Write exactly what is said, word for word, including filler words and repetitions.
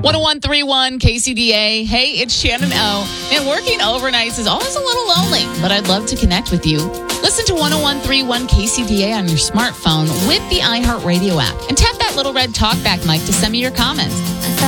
one oh one three one K C D A. Hey, it's Shannon O. And working overnights is always a little lonely, but I'd love to connect with you. Listen to one oh one three one K C D A on your smartphone with the iHeartRadio app. And tap that little red talkback mic to send me your comments.